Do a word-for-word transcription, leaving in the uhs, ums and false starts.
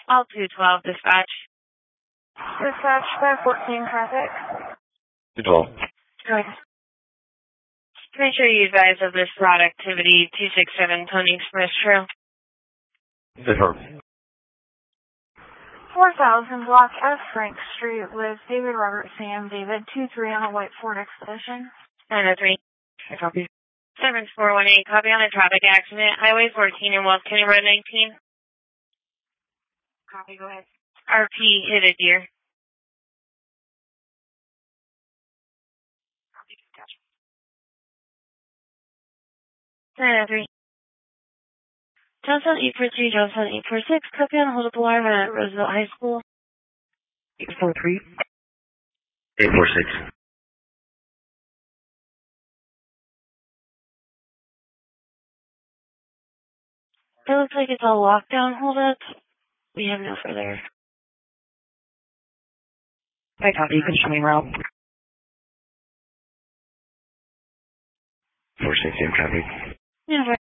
All two twelve, dispatch. Dispatch five fourteen traffic. two twelve. Good. Make sure you advise of this fraud activity, two six seven Pony Express Trail. Affirm. four thousand Block F Frank Street with David Robert Sam David, two three on a white Ford Expedition. nine oh three. I copy. seven four one eight, copy on a traffic accident, Highway fourteen and West County Road nineteen. Copy, go ahead. R P hit a deer. nine oh three. Johnson eight four three, Johnson eight four six, copy on hold up alarm at Roosevelt High School. eight four three. eight four six. It looks like it's all lockdown hold up. We have no further. I copy. You can show me route. four six, same traffic. Yeah,